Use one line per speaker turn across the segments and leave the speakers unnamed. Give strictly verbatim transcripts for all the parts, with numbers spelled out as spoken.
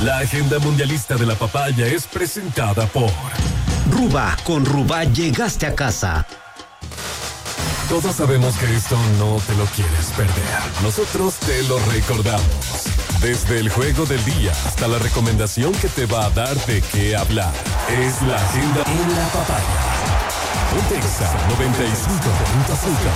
La agenda mundialista de la papaya es presentada por
Ruba. Con Ruba llegaste a casa.
Todos sabemos que esto no te lo quieres perder. Nosotros te lo recordamos. Desde el juego del día hasta la recomendación que te va a dar de qué hablar. Es la agenda en la papaya. Pontexa noventa y cinco punto cinco.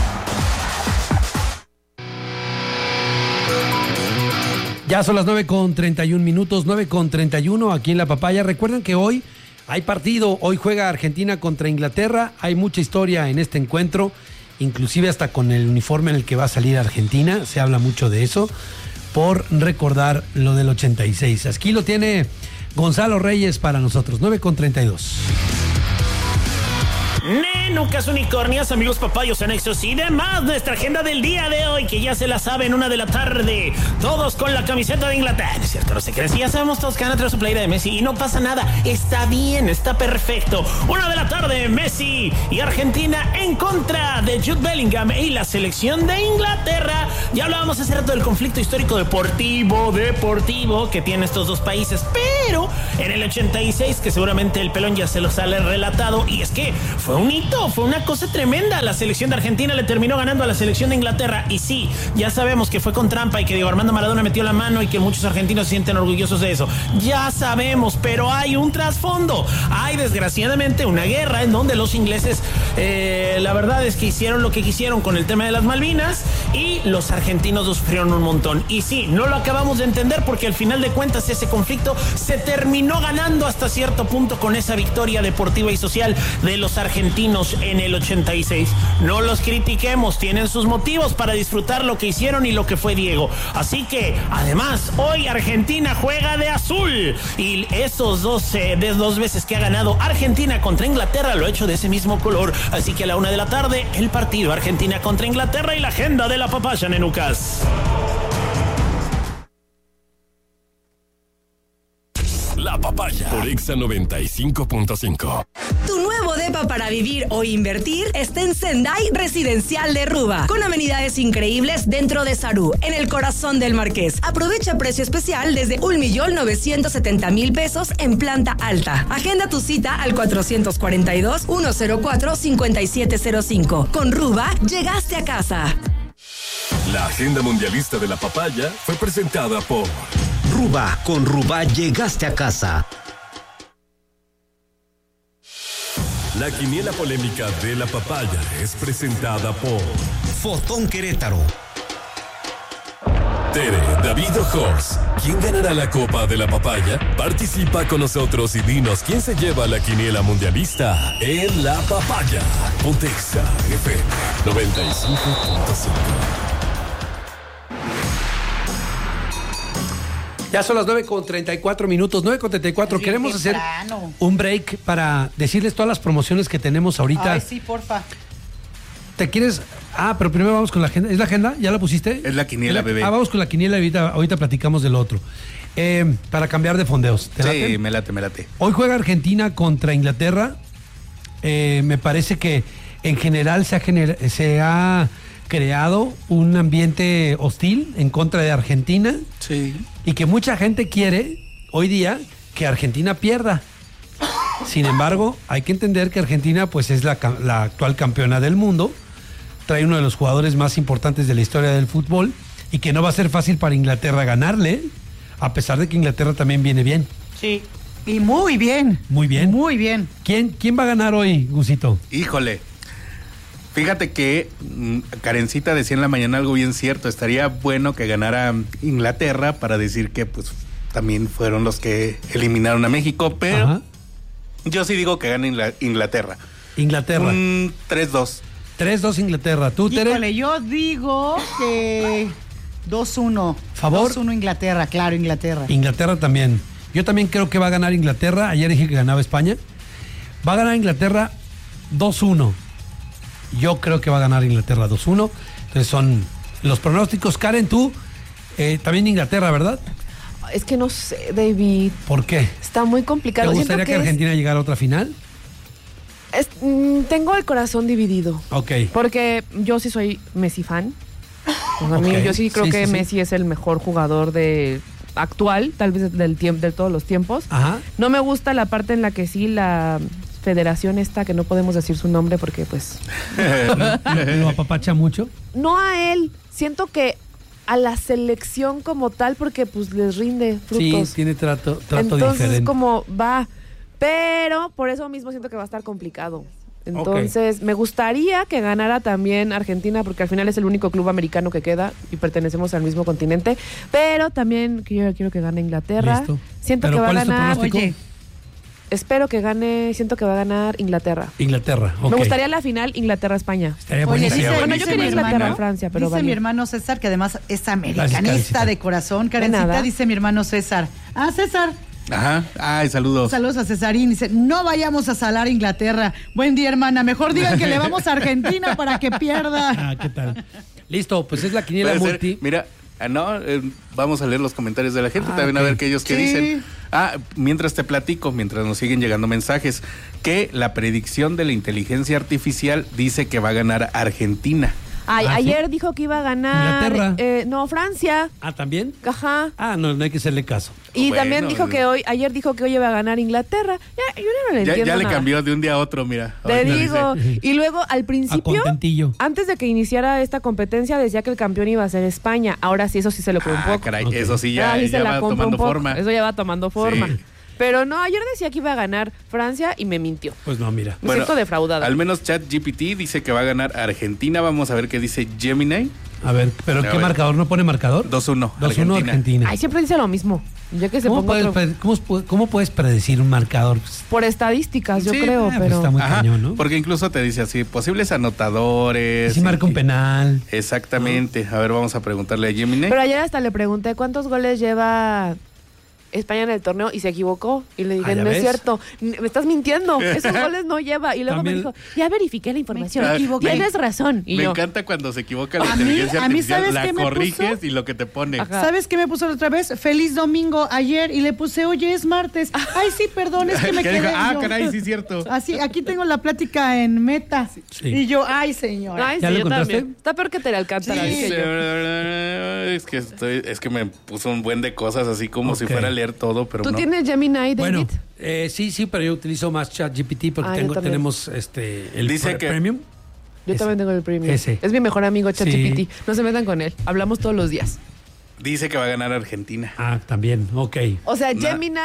Ya son las nueve con treinta y un minutos, nueve con treinta y uno aquí en La Papaya. Recuerden que hoy hay partido, hoy juega Argentina contra Inglaterra. Hay mucha historia en este encuentro, inclusive hasta con el uniforme en el que va a salir Argentina. Se habla mucho de eso, por recordar lo del ochenta y seis. Aquí lo tiene Gonzalo Reyes para nosotros, nueve con treinta y dos.
Nenucas, unicornias, amigos papayos, anexos y demás. Nuestra agenda del día de hoy, que ya se la saben, una de la tarde. Todos con la camiseta de Inglaterra. ¿No es cierto? No se creen. Ya sabemos todos que van a traer su playera de Messi y no pasa nada. Está bien, está perfecto. Una de la tarde, Messi y Argentina en contra de Jude Bellingham y la selección de Inglaterra. Ya hablábamos hace rato del conflicto histórico deportivo, deportivo que tienen estos dos países. Pero en el ochenta y seis, que seguramente el pelón ya se los ha relatado, y es que fue un hito, fue una cosa tremenda. La selección de Argentina le terminó ganando a la selección de Inglaterra. Y sí, ya sabemos que fue con trampa y que Diego Armando Maradona metió la mano y que muchos argentinos se sienten orgullosos de eso. Ya sabemos, pero hay un trasfondo. Hay desgraciadamente una guerra en donde los ingleses, eh, la verdad es que hicieron lo que quisieron con el tema de las Malvinas y los argentinos lo sufrieron un montón. Y sí, no lo acabamos de entender porque al final de cuentas ese conflicto se terminó ganando hasta cierto punto con esa victoria deportiva y social de los argentinos en el ochenta y seis. No los critiquemos, tienen sus motivos para disfrutar lo que hicieron y lo que fue Diego. Así que, además, hoy Argentina juega de azul. Y esos dos, eh, de dos veces que ha ganado Argentina contra Inglaterra, lo ha hecho de ese mismo color. Así que a la una de la tarde, el partido Argentina contra Inglaterra y la agenda de la papaya, nenucas.
La papaya por Exa noventa y cinco punto cinco.
Tu nuevo depa para vivir o invertir está en Sendai Residencial de Ruba, con amenidades increíbles dentro de Sarú, en el corazón del Marqués. Aprovecha precio especial desde un millón novecientos setenta mil pesos en planta alta. Agenda tu cita al cuatrocientos cuarenta y dos, ciento cuatro, cincuenta y siete cero cinco. Con Ruba, llegaste a casa.
La agenda mundialista de la papaya fue presentada por
Ruba. Con Ruba llegaste a casa.
La quiniela polémica de la papaya es presentada por
Fotón Querétaro.
Tere, David o Horst. ¿Quién ganará la Copa de la Papaya? Participa con nosotros y dinos quién se lleva la quiniela mundialista en la papaya. Pontexa F M noventa y cinco punto cinco.
Ya son las nueve con treinta y cuatro minutos, nueve con treinta y cuatro.
Sí,
queremos
temprano.
hacer un break para decirles todas las promociones que tenemos ahorita.
Ay, sí, porfa.
¿Te quieres? Ah, pero primero vamos con la agenda. ¿Es la agenda? ¿Ya la pusiste?
Es la quiniela,
¿Es la...
bebé.
Ah, vamos con la quiniela, ahorita, ahorita platicamos del otro. Eh, para cambiar de fondeos. ¿Te
Sí,
late?
me late, me late.
Hoy juega Argentina contra Inglaterra. Eh, me parece que en general se ha, gener... se ha creado un ambiente hostil en contra de Argentina.
Sí.
Y que mucha gente quiere hoy día que Argentina pierda. Sin embargo, hay que entender que Argentina pues es la, la actual campeona del mundo, trae uno de los jugadores más importantes de la historia del fútbol y que no va a ser fácil para Inglaterra ganarle, a pesar de que Inglaterra también viene bien.
Sí, y muy bien.
Muy bien.
Muy bien.
¿Quién, quién va a ganar hoy, Gusito?
Híjole. Fíjate que mm, Karencita decía en la mañana algo bien cierto. Estaría bueno que ganara Inglaterra para decir que pues también fueron los que eliminaron a México, pero Ajá. yo sí digo que gana Ingl- Inglaterra.
Inglaterra.
Un tres dos.
tres dos Inglaterra. ¿Tú, Tere?
Híjole, yo digo que dos uno.
¿Favor?
dos uno Inglaterra, claro, Inglaterra.
Inglaterra también. Yo también creo que va a ganar Inglaterra. Ayer dije que ganaba España. Va a ganar Inglaterra dos uno. Yo creo que va a ganar Inglaterra dos uno. Entonces son los pronósticos. Karen, tú eh, también Inglaterra, ¿verdad?
Es que no sé, David.
¿Por qué?
Está muy complicado.
¿Te gustaría que, que Argentina es... llegara a otra final?
Es, mm, tengo el corazón dividido.
Ok.
Porque yo sí soy Messi fan. Pues a
okay.
mí, yo sí creo
sí,
que
sí,
Messi
sí.
es el mejor jugador de actual, tal vez del tiempo, de todos los tiempos.
Ajá.
No me gusta la parte en la que sí la federación esta, que no podemos decir su nombre porque pues...
¿Lo apapacha mucho?
No a él, siento que a la selección como tal, porque pues les rinde frutos.
Sí, tiene trato, trato
Entonces,
diferente.
como va, pero por eso mismo siento que va a estar complicado. Entonces, okay. me gustaría que ganara también Argentina, porque al final es el único club americano que queda y pertenecemos al mismo continente, pero también quiero, quiero que gane Inglaterra.
Listo.
Siento
¿Pero
que va a
cuál
ganar.
es tu pronóstico?
Oye, espero que gane, siento que va a ganar Inglaterra.
Inglaterra, ok.
Me gustaría la final Inglaterra-España.
Estaría
Oye,
buenísimo.
dice,
Bueno, yo quería Inglaterra-Francia, pero
dice
vale.
mi hermano César, que además es americanista
Karencita.
de corazón.
De
Karencita,
nada.
dice mi hermano César. Ah, César.
Ajá. Ay, saludos.
Saludos a Cesarín. Dice, no vayamos a salar a Inglaterra. Buen día, hermana. Mejor digan que le vamos a Argentina para que pierda.
Ah, ¿qué tal? Listo, pues es la quiniela
Puede
multi.
ser. Mira, ah, no, eh, vamos a leer los comentarios de la gente
Ah,
también
ok.
a ver qué ellos qué
Sí.
dicen. Ah, mientras te platico, mientras nos siguen llegando mensajes, que la predicción de la inteligencia artificial dice que va a ganar Argentina.
Ay,
Ah, ¿sí?
ayer dijo que iba a ganar.
Inglaterra.
eh, no, Francia.
Ah, ¿también?
Ajá.
Ah, no, no hay que hacerle caso.
Y
Bueno,
también dijo que hoy, ayer dijo que hoy iba a ganar Inglaterra. Ya, yo no le
Ya,
entiendo
ya le
nada.
cambió de un día a otro, mira.
Te
Ahorita
digo.
dice-
Y luego al
A
principio,
contentillo.
antes de que iniciara esta competencia, decía que el campeón iba a ser España. Ahora sí, eso sí se lo creo un
Ah,
poco.
caray,
Ok.
eso sí ya,
Ah, sí se
ya
la
va
compro
tomando
un poco.
forma.
Eso ya va tomando forma.
Sí.
Pero no, ayer decía que iba a ganar Francia y me mintió.
Pues no, mira.
Me siento defraudada.
Al menos ChatGPT dice que va a ganar Argentina. Vamos a ver qué dice Gemini.
A ver, ¿pero
A
qué
ver.
marcador? ¿No pone marcador?
dos uno.
dos uno Argentina.
Ay, siempre dice lo mismo. Ya que se
¿Cómo
ponga
puedes,
otro-
pre- cómo, pu- cómo puedes predecir un marcador? Pues,
por estadísticas, yo
Sí,
creo,
ah, pues
pero
está muy
Ajá,
cañón, ¿no?
porque incluso te dice así, posibles anotadores.
Si marca un penal.
Exactamente. A ver, vamos a preguntarle a Gemini.
Pero ayer hasta le pregunté cuántos goles lleva España en el torneo y se equivocó. Y le dije,
Ah, ¿ya
no es
ves?
cierto, n- me estás mintiendo, esos goles no lleva. Y luego
También-
me dijo, ya verifiqué la información,
Me equivoqué.
tienes razón. Y
Me
yo,
encanta cuando se equivoca la
A mí-
inteligencia
a mí,
artificial,
¿sabes
la
qué me
corriges
puso?
y lo que te pone.
Ajá.
¿Sabes qué me puso la otra vez? Feliz domingo ayer y le puse, oye, es martes. Ay, sí, perdón, es que me
¿Qué
quedé.
dijo? Ah,
yo.
caray, sí es cierto.
Así, aquí tengo la plática en Meta.
Sí.
Y yo, ay, señora.
ay,
¿Ya
sí,
lo
yo
encontraste?
también. Está peor que te la alcanza,
Sí.
dije yo.
Es que estoy, es que me puso un buen de cosas así como si
Ok.
fuera a leer todo, pero
¿Tú
no.
tienes Gemini, David?
Bueno, eh, sí, sí, pero yo utilizo más ChatGPT porque
Ah, yo
tengo,
también.
tenemos este el
Dice
pre-
que-
premium.
Yo
ese.
también tengo el premium.
Ese.
Es mi mejor amigo, ChatGPT.
Sí.
No se metan con él. Hablamos todos los días.
Dice que va a ganar Argentina.
Ah, también, ok.
O sea,
Na-
Gemini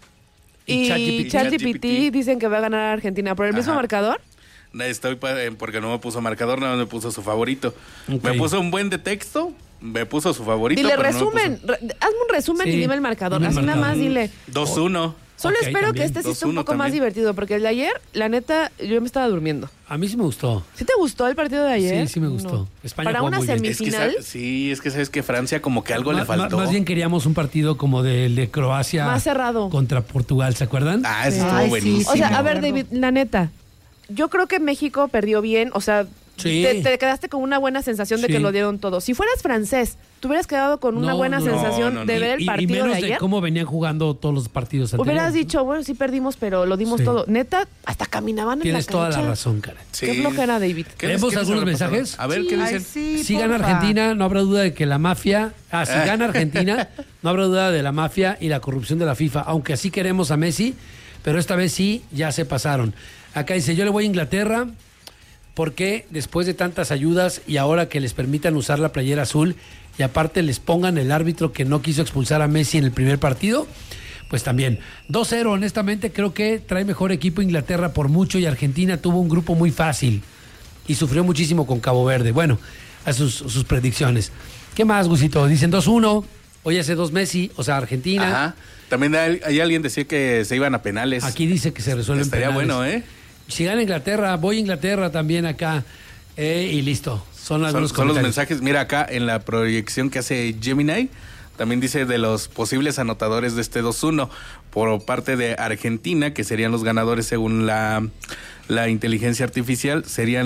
Y
y
ChatGPT.
ChatGPT dicen que va a ganar Argentina. ¿Por el mismo
Ajá.
marcador?
Estoy pa- eh, porque no me puso marcador, nada más me puso su favorito.
Ok.
Me puso un buen de texto, me puso su favorito.
Dile
pero no me
resumen.
puso-
re- hazme un resumen
Sí,
y dime el marcador.
dime el
Así nada más
marcador.
dile.
dos uno.
Solo
Ok,
espero
también.
que este sí esté un
dos uno
poco más
también.
divertido, porque el de ayer, la neta, yo me estaba durmiendo.
A mí sí me gustó.
¿Sí te gustó el partido de ayer?
Sí, sí me gustó.
No.
España
Para
jugó
una
muy bien.
Es que
semifinal,
sa- sí, es que sabes que Francia como que algo le
Ma- ma-
faltó.
Más bien queríamos un partido como del de Croacia
Más cerrado.
contra Portugal, ¿se acuerdan?
Ah, ese
Ay,
estuvo
sí,
buenísimo.
o sea,
me
a ver,
acuerdo.
David, la neta, yo creo que México perdió bien, o sea,
Sí.
te, te quedaste con una buena sensación de
Sí.
que lo dieron todo. Si fueras francés, ¿te hubieras quedado con una
No,
buena
no,
sensación
no, no.
de
Y-
ver el
Y- y,
partido
menos
de ayer?
cómo venían jugando todos los partidos anteriores.
Hubieras dicho, bueno, sí perdimos, pero lo dimos
Sí.
todo. Neta, hasta caminaban
Tienes
en la
toda la
cancha.
razón, Karen.
Sí.
Qué flojera, David.
¿Qué les-
¿Leemos
qué les
algunos
habrá pasado?
mensajes?
A ver, ¿qué
Ay,
dicen?
sí,
Si gana
porfa.
Argentina, no habrá duda de que la mafia. Ah, si gana Argentina, no habrá duda de la mafia y la corrupción de la FIFA. Aunque así queremos a Messi, pero esta vez sí, ya se pasaron. Acá dice: yo le voy a Inglaterra porque después de tantas ayudas y ahora que les permitan usar la playera azul y aparte les pongan el árbitro que no quiso expulsar a Messi en el primer partido, pues también. dos cero, honestamente, creo que trae mejor equipo Inglaterra por mucho y Argentina tuvo un grupo muy fácil y sufrió muchísimo con Cabo Verde. Bueno, a sus, sus predicciones. ¿Qué más, Gusito? Dicen dos uno, hoy hace dos Messi, o sea, Argentina.
Ajá. También hay, hay alguien decía que se iban a penales.
Aquí dice que se resuelven
Estaría
penales.
bueno, ¿eh?
Si gana Inglaterra, voy a Inglaterra también acá. Eh, y listo. Son
Son,
algunos
son los
comentarios.
mensajes. Mira acá en la proyección que hace Gemini, también dice de los posibles anotadores de este dos uno por parte de Argentina, que serían los ganadores según la, la inteligencia artificial, serían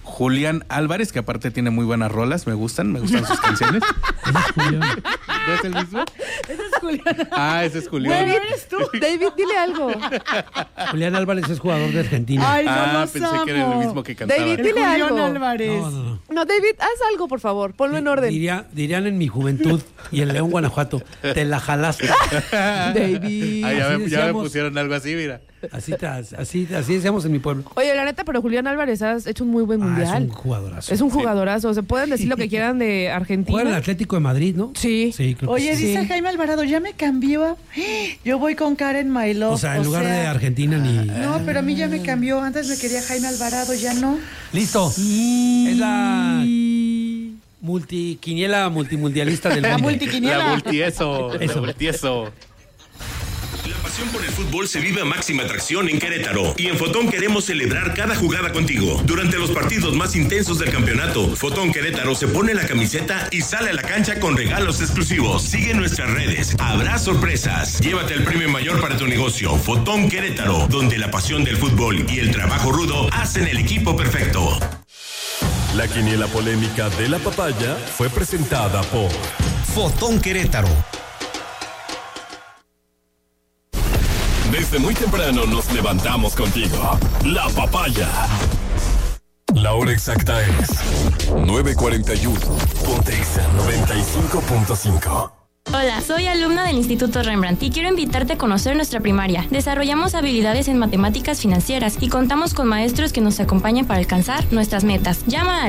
Julián Álvarez, que aparte tiene muy buenas rolas, me gustan, me gustan sus canciones. ¿No es el mismo?
Ese es Julián.
Ah, ese es Julián.
David, eres tú. David, dile algo.
Julián Álvarez es jugador de Argentina.
Ay, no
Ah,
los
pensé
amo.
que era el mismo que cantaba.
David,
El
dile
Julián
algo.
Álvarez.
No, no, no.
No, David, haz algo, por favor. Ponlo en orden.
Diría, dirían en mi juventud y en León, Guanajuato, te la jalaste.
David.
Ah, ya,
Así
me, ya me
decíamos.
pusieron algo así, mira.
Así, te- así, así decíamos en mi pueblo.
Oye, la neta, pero Julián Álvarez has hecho un muy buen
Ah,
mundial.
es un jugadorazo.
Es un jugadorazo. Se pueden decir lo que quieran de Argentina.
Juega en el Atlético de Madrid, ¿no?
Sí.
Sí, creo que
Oye,
sí.
dice
Sí.
Jaime Alvarado, ya me cambió. Yo voy con Karen My Love.
O sea, en lugar de Argentina ni...
No, pero a mí ya me cambió. Antes me quería Jaime Alvarado, ya no.
Listo. Es la multiquiniela multimundialista del
La
mundo.
multiquiniela.
La multieso. La
Eso.
multieso.
La pasión por el fútbol se vive a máxima atracción en Querétaro y en Fotón queremos celebrar cada jugada contigo. Durante los partidos más intensos del campeonato, Fotón Querétaro se pone la camiseta y sale a la cancha con regalos exclusivos. Sigue nuestras redes, habrá sorpresas. Llévate el premio mayor para tu negocio. Fotón Querétaro, donde la pasión del fútbol y el trabajo rudo hacen el equipo perfecto.
La quiniela polémica de la papaya fue presentada por
Fotón Querétaro.
Desde muy temprano nos levantamos contigo. La papaya. La hora exacta es nueve cuarenta y uno. Ponte Exa noventa y cinco punto cinco.
Hola, soy alumna del Instituto Rembrandt y quiero invitarte a conocer nuestra primaria. Desarrollamos habilidades en matemáticas financieras y contamos con maestros que nos acompañan para alcanzar nuestras metas. Llama al